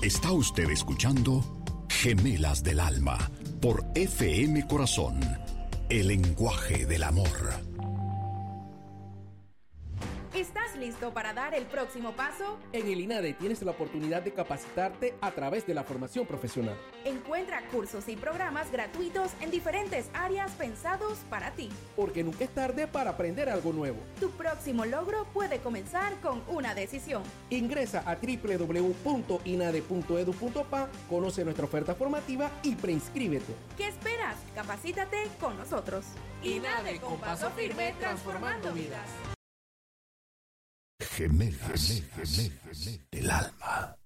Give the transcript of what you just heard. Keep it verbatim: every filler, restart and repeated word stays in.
Está usted escuchando Gemelas del Alma por F M Corazón, el lenguaje del amor. ¿Estás listo para dar el próximo paso? En el INADE tienes la oportunidad de capacitarte a través de la formación profesional. Encuentra cursos y programas gratuitos en diferentes áreas pensados para ti. Porque nunca es tarde para aprender algo nuevo. Tu próximo logro puede comenzar con una decisión. Ingresa a doble u doble u doble u punto inade punto edu punto pa, conoce nuestra oferta formativa y preinscríbete. ¿Qué esperas? Capacítate con nosotros. INADE, con paso firme, transformando vidas. Gemelas, gemelas del alma.